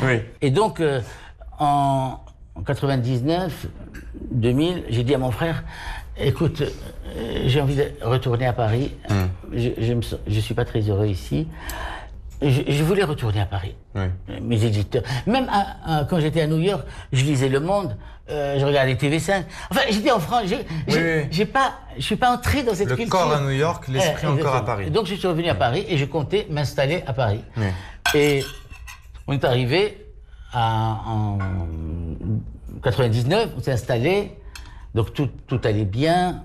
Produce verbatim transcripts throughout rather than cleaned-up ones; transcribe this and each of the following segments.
Oui. Et donc, euh, en quatre-vingt-dix-neuf, deux mille, j'ai dit à mon frère, écoute, euh, j'ai envie de retourner à Paris. Mm. Je, je me sens, je suis pas très heureux ici. Je, je voulais retourner à Paris. Oui. Mes éditeurs. Même à, à, quand j'étais à New York, je lisais Le Monde, euh, je regardais T V cinq. Enfin, j'étais en France. Je, oui, j'ai, oui. j'ai pas, je suis pas entré dans cette Le culture. corps à New York, l'esprit eh, encore à Paris. Donc je suis revenu à oui. Paris et je comptais m'installer à Paris. Oui. Et on est arrivé à, en quatre-vingt-dix-neuf, on s'est installé, donc tout, tout allait bien.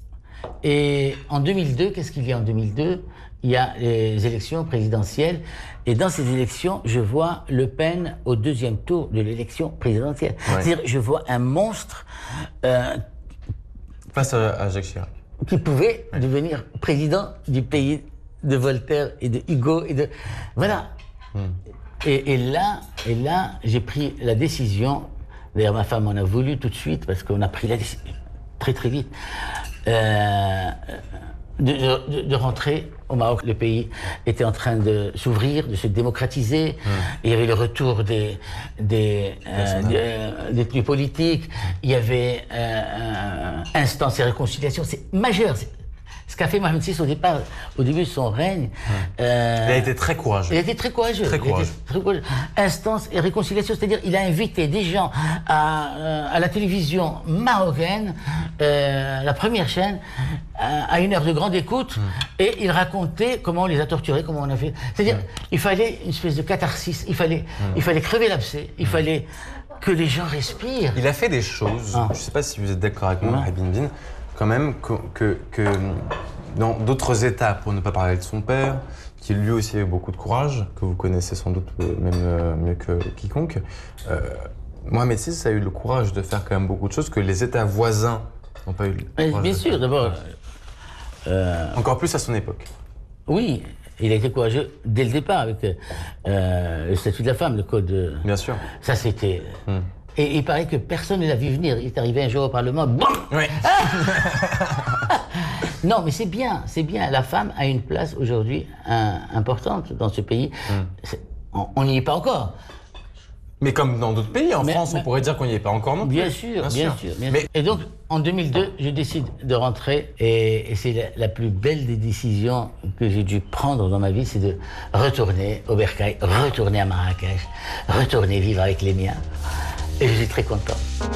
Et en deux mille deux, qu'est-ce qu'il y a en deux mille deux? Il y a les élections présidentielles. Et dans ces élections, je vois Le Pen au deuxième tour de l'élection présidentielle. Ouais. C'est-à-dire, je vois un monstre... Euh, face à, à Jacques Chirac. Qui pouvait ouais. devenir président du pays de Voltaire et de Hugo et de... Voilà. Hmm. Et, et là, et là, j'ai pris la décision... D'ailleurs, ma femme en a voulu tout de suite, parce qu'on a pris la décision très très vite. Euh, de, de, de rentrer au Maroc. Le pays était en train de s'ouvrir, de se démocratiser. Mmh. Il y avait le retour des, des euh, euh, détenus politiques. Il y avait euh, instance et réconciliation. C'est majeur. C'est, ce qu'a fait Mohamed six au départ, au début de son règne. Mmh. Euh, il a été très courageux. Il a été très courageux. Très courageux. Très courageux. Instance et réconciliation, c'est-à-dire il a invité des gens à, euh, à la télévision marocaine, euh, la première chaîne, à, à une heure de grande écoute, mmh. et il racontait comment on les a torturés, comment on a fait. C'est-à-dire, mmh. il fallait une espèce de catharsis, il fallait, mmh. il fallait crever l'abcès, il mmh. fallait que les gens respirent. Il a fait des choses, ah. je ne sais pas si vous êtes d'accord avec moi, Bin Bin, quand même, que, que, que dans d'autres États, pour ne pas parler de son père, qui lui aussi avait beaucoup de courage, que vous connaissez sans doute même euh, mieux que quiconque, euh, Mohamed six a eu le courage de faire quand même beaucoup de choses que les États voisins n'ont pas eu le courage. Bien sûr, faire. D'abord... Euh, Encore plus à son époque. Oui, il a été courageux dès le départ avec euh, le statut de la femme, le code... Bien sûr. Ça, c'était... Hum. Et il paraît que personne ne l'a vu venir. Il est arrivé un jour au Parlement. Bon oui. Non, mais c'est bien, c'est bien. La femme a une place aujourd'hui un, importante dans ce pays. Mm. On n'y est pas encore. Mais comme dans d'autres pays, en mais, France, mais, on pourrait dire qu'on n'y est pas encore non plus. Bien sûr, bien, bien sûr. sûr bien mais... sûr. Et donc, en deux mille deux, je décide de rentrer. Et, et c'est la, la plus belle des décisions que j'ai dû prendre dans ma vie, c'est de retourner au Bercail, retourner à Marrakech, retourner vivre avec les miens. Et je suis très content.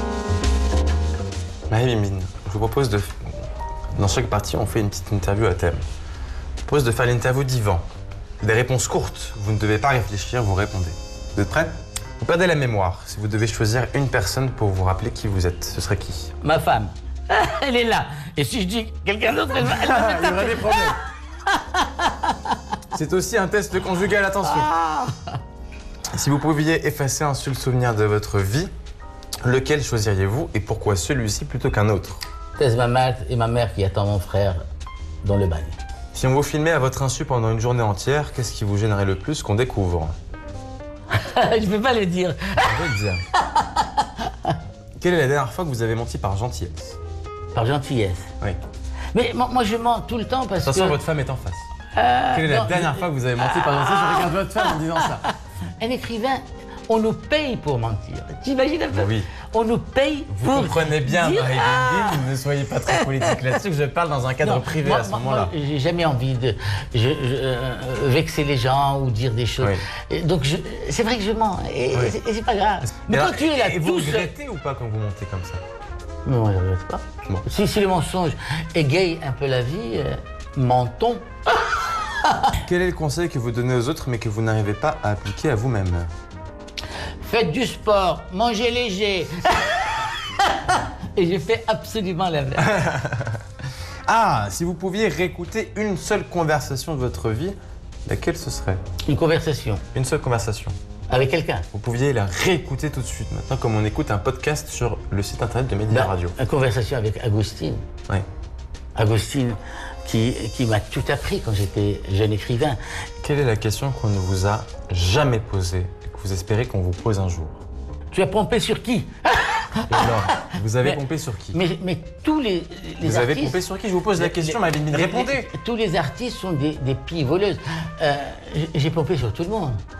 Marie Bin Bin, je vous propose de... Dans chaque partie, on fait une petite interview à thème. Je vous propose de faire l'interview d'Yvan. Des réponses courtes, vous ne devez pas réfléchir, vous répondez. Vous êtes prêts? Vous perdez la mémoire. Si vous devez choisir une personne pour vous rappeler qui vous êtes, ce serait qui? Ma femme. Elle est là. Et si je dis quelqu'un d'autre, elle va... Elle va Il y aura des problèmes. C'est aussi un test conjugal, attention. Ah. Si vous pouviez effacer un seul souvenir de votre vie, lequel choisiriez-vous et pourquoi celui-ci plutôt qu'un autre? C'est ma mère et ma mère qui attendent mon frère dans le bagne. Si on vous filmait à votre insu pendant une journée entière, qu'est-ce qui vous gênerait le plus qu'on découvre? Je peux pas le dire. Je vais le dire. Quelle est la dernière fois que vous avez menti par gentillesse? Par gentillesse? Oui. Mais moi, moi je mens tout le temps parce que... Attention, votre femme est en face. Euh, Quelle est non, la dernière je... fois que vous avez menti par gentillesse? Je regarde votre femme en disant ça. Un écrivain, on nous paye pour mentir. T'imagines un peu? Oui. On nous paye vous pour... Vous comprenez bien, dire... Marie ah Bin Bin, ne soyez pas très politique là-dessus, que je parle dans un cadre non, privé moi, à ce moi, moment-là. Moi, j'ai jamais envie de je, je, euh, vexer les gens ou dire des choses. Oui. Et donc, je, c'est vrai que je mens, et, oui. et c'est pas grave. Mais alors, quand tu es là, et tout vous regrettez ou pas quand vous mentez comme ça? Non, je ne regrette pas. Bon. Si, si le mensonge égaye un peu la vie, euh, mentons. Quel est le conseil que vous donnez aux autres mais que vous n'arrivez pas à appliquer à vous-même? Faites du sport, mangez léger. Et j'ai fait absolument l'inverse. Ah, si vous pouviez réécouter une seule conversation de votre vie, laquelle ce serait? Une conversation. Une seule conversation. Avec quelqu'un? Vous pouviez la réécouter tout de suite, maintenant, comme on écoute un podcast sur le site internet de Média ben, Radio. Une conversation avec Agostine. Oui. Agostine, qui, qui m'a tout appris quand j'étais jeune écrivain. Quelle est la question qu'on ne vous a jamais posée et que vous espérez qu'on vous pose un jour? Tu as pompé sur qui? Alors, vous avez mais, pompé sur qui? Mais, mais tous les, les Vous artistes... avez pompé sur qui? Je vous pose la question, Marie Bin Bin, répondez. Les, tous les artistes sont des, des pieds voleuses. Euh, j'ai pompé sur tout le monde.